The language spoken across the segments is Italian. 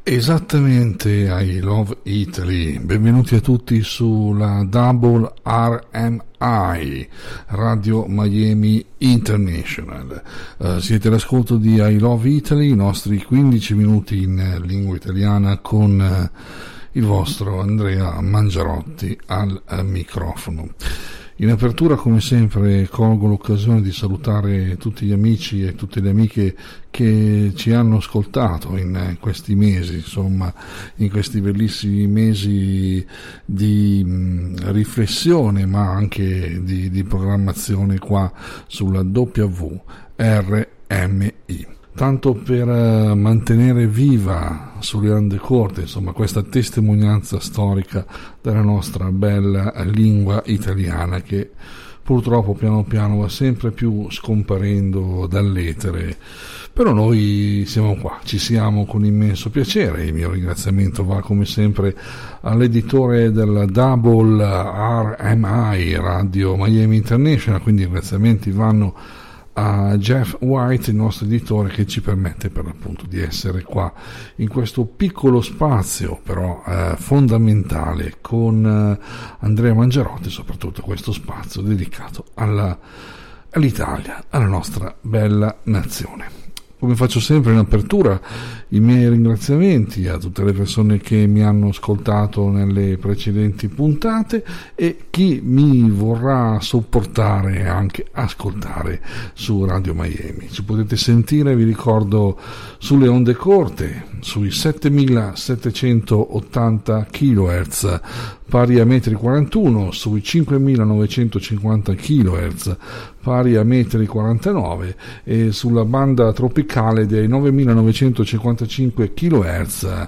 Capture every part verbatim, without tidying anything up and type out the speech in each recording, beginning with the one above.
Esattamente, I Love Italy. Benvenuti a tutti sulla Double R M I, Radio Miami International. Uh, siete all'ascolto di I Love Italy, i nostri quindici minuti in lingua italiana con uh, il vostro Andrea Mangiarotti al uh, microfono. In apertura, come sempre, colgo l'occasione di salutare tutti gli amici e tutte le amiche che ci hanno ascoltato in questi mesi, insomma, in questi bellissimi mesi di mh, riflessione, ma anche di, di programmazione qua sulla W R M I. Tanto per uh, mantenere viva sulle onde corte, insomma, questa testimonianza storica della nostra bella lingua italiana che purtroppo piano piano va sempre più scomparendo dall'etere. Però noi siamo qua, ci siamo con immenso piacere. Il mio ringraziamento va come sempre all'editore della Double R M I, Radio Miami International, quindi i ringraziamenti vanno a Jeff White, il nostro editore, che ci permette per l'appunto di essere qua in questo piccolo spazio però eh, fondamentale con eh, Andrea Mangiarotti, soprattutto questo spazio dedicato alla, all'Italia, alla nostra bella nazione. Come faccio sempre in apertura, i miei ringraziamenti a tutte le persone che mi hanno ascoltato nelle precedenti puntate e chi mi vorrà sopportare e anche ascoltare su Radio Miami. Ci potete sentire, vi ricordo, sulle onde corte, sui settemilasettecentottanta chilohertz, pari a metri quarantuno, sui cinquemilanovecentocinquanta chilohertz, pari a metri quarantanove, e sulla banda tropicale dei novemilanovecentocinquantacinque chilohertz,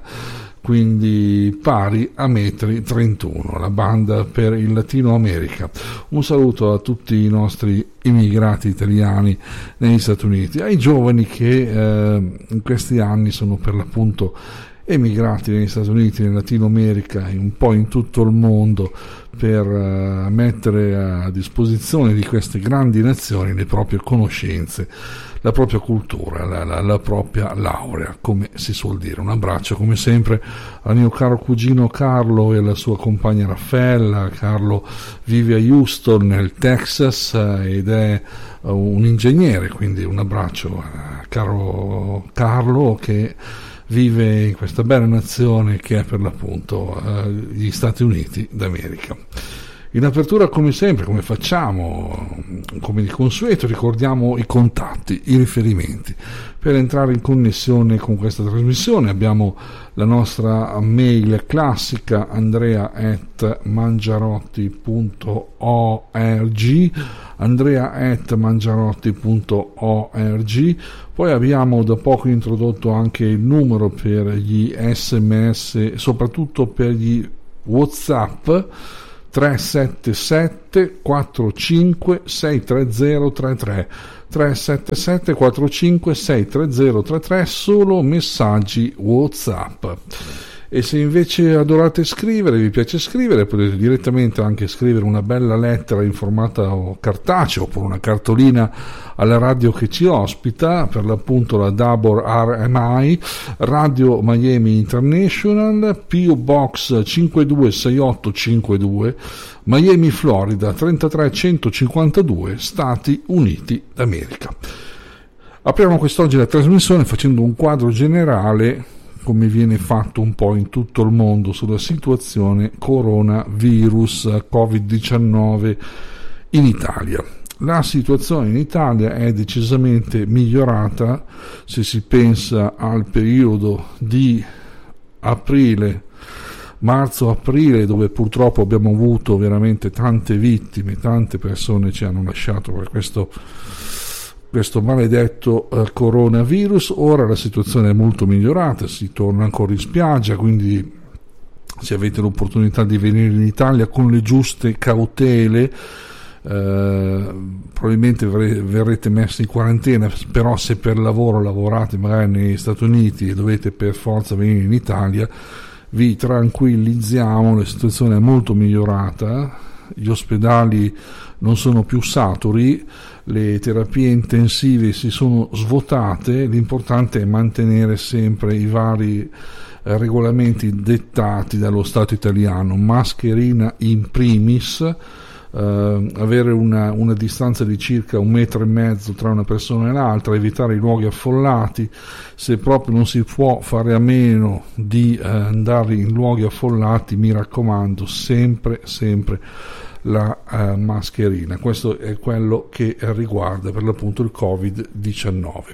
quindi pari a metri trentuno, la banda per il Latino America. Un saluto a tutti i nostri immigrati italiani negli Stati Uniti, ai giovani che eh, in questi anni sono per l'appunto emigrati negli Stati Uniti, nel Latino America e un po' in tutto il mondo per uh, mettere a disposizione di queste grandi nazioni le proprie conoscenze, la propria cultura, la, la, la propria laurea, come si suol dire. Un abbraccio come sempre al mio caro cugino Carlo e alla sua compagna Raffaella. Carlo vive a Houston nel Texas ed è uh, un ingegnere, quindi un abbraccio a caro Carlo che vive in questa bella nazione che è per l'appunto eh, gli Stati Uniti d'America. In apertura, come sempre, come facciamo, come di consueto, ricordiamo i contatti, i riferimenti. Per entrare in connessione con questa trasmissione abbiamo la nostra mail classica andrea at mangiarotti punto org, andrea at mangiarotti punto org. Poi abbiamo da poco introdotto anche il numero per gli sms, soprattutto per gli WhatsApp, tre sette sette quattro cinque sei tre zero tre tre, tre sette sette quattro cinque sei tre zero tre tre, solo messaggi WhatsApp. E se invece adorate scrivere, vi piace scrivere, potete direttamente anche scrivere una bella lettera in formato cartaceo oppure una cartolina alla radio che ci ospita, per l'appunto la Double R M I, Radio Miami International, P O Box cinque due sei otto cinque due, Miami, Florida trentatré centocinquantadue, Stati Uniti d'America. Apriamo quest'oggi la trasmissione facendo un quadro generale, come viene fatto un po' in tutto il mondo, sulla situazione coronavirus covid diciannove in Italia. La situazione in Italia è decisamente migliorata se si pensa al periodo di aprile, marzo-aprile, dove purtroppo abbiamo avuto veramente tante vittime, tante persone ci hanno lasciato per questo questo maledetto uh, coronavirus. Ora la situazione è molto migliorata, si torna ancora in spiaggia, quindi se avete l'opportunità di venire in Italia con le giuste cautele, Uh, probabilmente verrete messi in quarantena, però se per lavoro lavorate magari negli Stati Uniti e dovete per forza venire in Italia, vi tranquillizziamo, la situazione è molto migliorata, gli ospedali non sono più saturi, le terapie intensive si sono svuotate, l'importante è mantenere sempre i vari eh, regolamenti dettati dallo Stato italiano, mascherina in primis, Uh, avere una, una distanza di circa un metro e mezzo tra una persona e l'altra, evitare i luoghi affollati, se proprio non si può fare a meno di uh, andare in luoghi affollati, mi raccomando, sempre sempre la uh, mascherina. Questo è quello che riguarda per l'appunto il covid diciannove.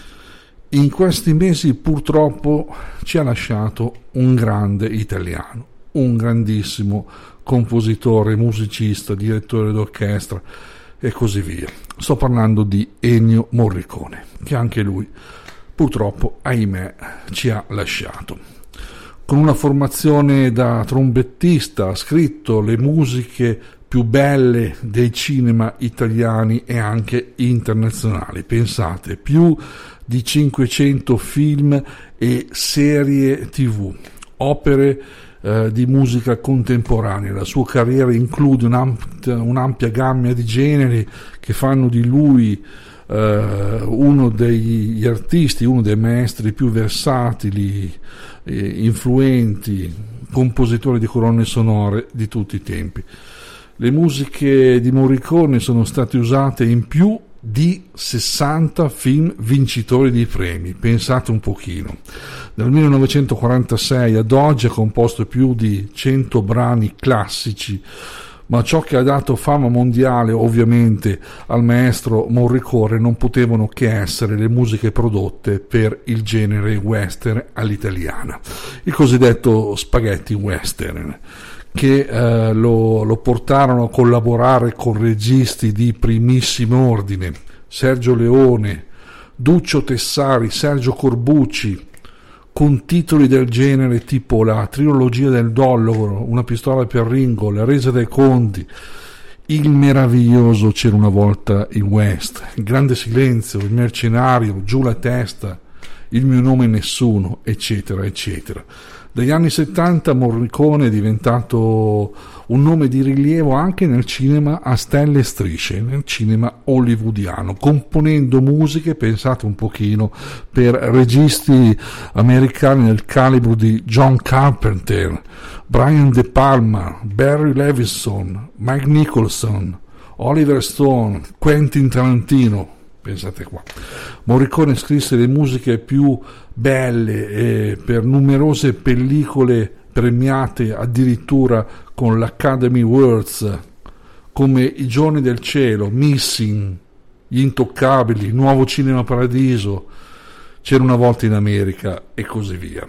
In questi mesi purtroppo ci ha lasciato un grande italiano, un grandissimo compositore, musicista, direttore d'orchestra e così via. Sto parlando di Ennio Morricone, che anche lui purtroppo, ahimè, ci ha lasciato. Con una formazione da trombettista ha scritto le musiche più belle dei cinema italiani e anche internazionali. Pensate, più di cinquecento film e serie tivù, opere Uh, di musica contemporanea. La sua carriera include un'ampia, un'ampia gamma di generi che fanno di lui uh, uno degli artisti, uno dei maestri più versatili, eh, influenti, compositori di colonne sonore di tutti i tempi. Le musiche di Morricone sono state usate in più di sessanta film vincitori di premi, pensate un pochino. Dal millenovecentoquarantasei ad oggi ha composto più di cento brani classici, ma ciò che ha dato fama mondiale ovviamente al maestro Morricone non potevano che essere le musiche prodotte per il genere western all'italiana, il cosiddetto spaghetti western, che eh, lo, lo portarono a collaborare con registi di primissimo ordine: Sergio Leone, Duccio Tessari, Sergio Corbucci, con titoli del genere tipo La trilogia del dollaro, Una pistola per Ringo, La resa dei conti, il meraviglioso C'era una volta il West, Il grande silenzio, Il mercenario, Giù la testa, Il mio nome nessuno, eccetera eccetera. Dagli anni settanta Morricone è diventato un nome di rilievo anche nel cinema a stelle e strisce, nel cinema hollywoodiano, componendo musiche, pensate un pochino, per registi americani del calibro di John Carpenter, Brian De Palma, Barry Levinson, Mike Nicholson, Oliver Stone, Quentin Tarantino. Pensate qua. Morricone scrisse le musiche più belle eh, per numerose pellicole premiate addirittura con l'Academy Awards, come I giorni del cielo, Missing, Gli intoccabili, Nuovo cinema paradiso, C'era una volta in America e così via.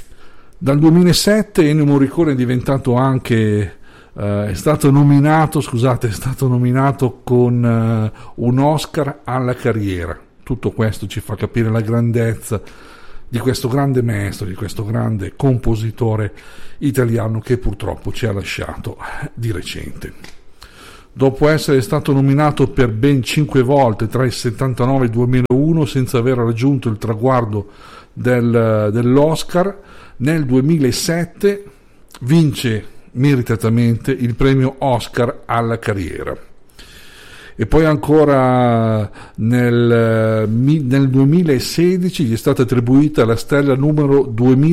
Dal duemilasette Ennio Morricone è diventato anche Uh, è stato nominato, scusate, è stato nominato con uh, un Oscar alla carriera. Tutto questo ci fa capire la grandezza di questo grande maestro, di questo grande compositore italiano che purtroppo ci ha lasciato di recente. Dopo essere stato nominato per ben cinque volte tra il settantanove e il duemilauno senza aver raggiunto il traguardo del, dell'Oscar, nel duemilasette vince meritatamente il premio Oscar alla carriera. E poi ancora nel, nel duemilasedici gli è stata attribuita la stella numero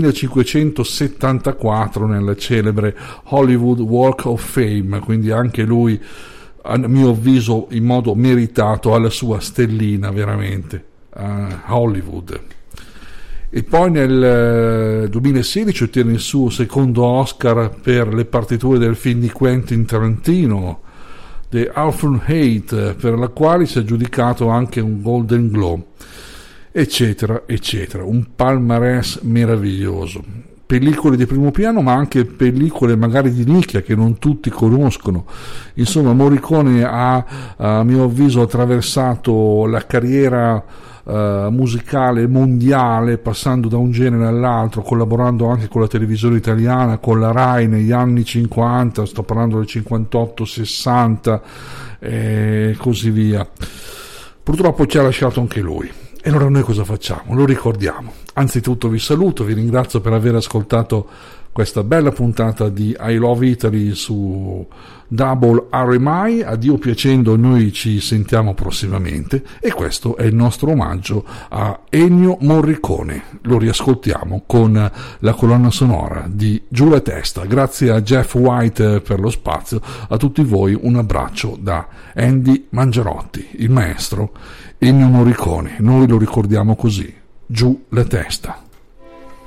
duemilacinquecentosettantaquattro nella celebre Hollywood Walk of Fame, quindi anche lui, a mio avviso, in modo meritato, alla sua stellina veramente a Hollywood. E poi nel duemilasedici ottiene il suo secondo Oscar per le partiture del film di Quentin Tarantino, The Awful Hate, per la quale si è aggiudicato anche un Golden Globe, eccetera eccetera. Un palmarès meraviglioso. Pellicole di primo piano, ma anche pellicole magari di nicchia che non tutti conoscono. Insomma, Morricone ha, a mio avviso, attraversato la carriera Uh, musicale mondiale, passando da un genere all'altro, collaborando anche con la televisione italiana, con la Rai negli anni cinquanta, sto parlando del cinquantotto sessanta e così via. Purtroppo ci ha lasciato anche lui. E allora noi cosa facciamo? Lo ricordiamo. Anzitutto vi saluto, vi ringrazio per aver ascoltato questa bella puntata di I Love Italy su Double R M I. A Dio piacendo noi ci sentiamo prossimamente, e questo è il nostro omaggio a Ennio Morricone. Lo riascoltiamo con la colonna sonora di Giù la testa. Grazie a Jeff White per lo spazio. A tutti voi un abbraccio da Andy Mangiarotti, il maestro Ennio Morricone. Noi lo ricordiamo così: Giù la testa.